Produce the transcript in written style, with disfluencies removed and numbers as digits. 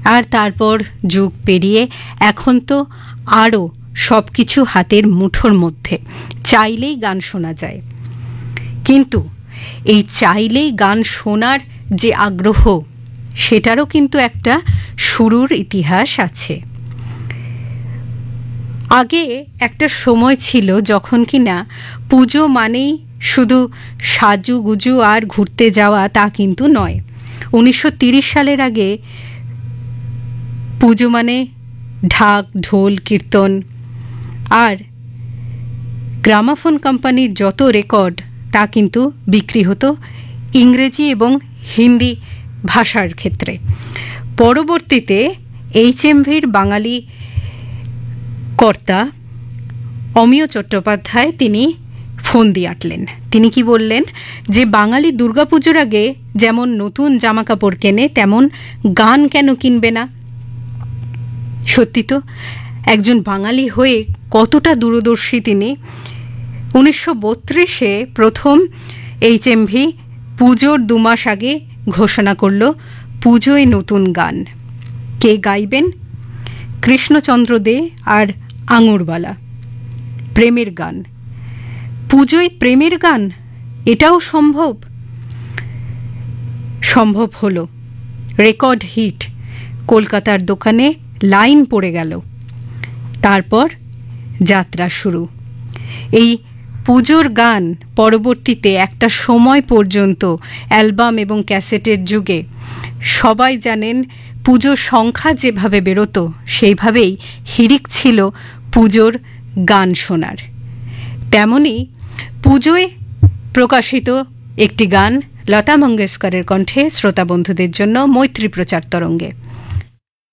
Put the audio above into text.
আর তারপর যুগ পেরিয়ে এখন তো আরও সব কিছু হাতের মুঠোর মধ্যে, চাইলেই গান শোনা যায়। কিন্তু এই চাইলেই গান শোনার যে আগ্রহ, সেটারও কিন্তু একটা শুরুর ইতিহাস আছে। আগে একটা সময় ছিল যখন কিনা পুজো মানেই শুধু সাজুগুজু আর ঘুরতে যাওয়া, তা কিন্তু নয়। 1930 সালের আগে পুজো মানে ঢাক, ঢোল, কীর্তন আর গ্রামাফোন কোম্পানির যত রেকর্ড, তা কিন্তু বিক্রি হতো ইংরেজি এবং হিন্দি ভাষার ক্ষেত্রে। পরবর্তীতে HMVর বাঙালি কর্তা অমিয় চট্টোপাধ্যায় তিনি ফোন দিয়ে আটলেন। তিনি কি বললেন যে বাঙালি দুর্গাপুজোর আগে যেমন নতুন জামা কাপড় কেনে, তেমন গান কেন কিনবে না? সত্যি তো, একজন বাঙালি হয়ে কতটা দূরদর্শী তিনি। 1932-এ প্রথম HMV পুজোর 2 মাস আগে ঘোষণা করল পুজোয় নতুন গান। কে গাইবেন? কৃষ্ণচন্দ্র দে আর আঙুরবালা। প্রেমের গান। পুজোয় প্রেমের গান, এটাও সম্ভব? সম্ভব হলো। Record hit. কলকাতার দোকানে লাইন পড়ে গেল। তারপর যাত্রা শুরু। এই পুজোর গান পরবর্তীতে একটা সময় পর্যন্ত অ্যালবাম এবং ক্যাসেটের যুগে সবাই জানেন পুজোর সংখ্যা যেভাবে বেরোতো, সেইভাবেই হিড়িক ছিল পুজোর গান শোনার। তেমনি পুজোয় প্রকাশিত একটি গান লতা মঙ্গেশকরের কণ্ঠে শ্রোতা বন্ধুদের জন্য মৈত্রী প্রচার তরঙ্গে।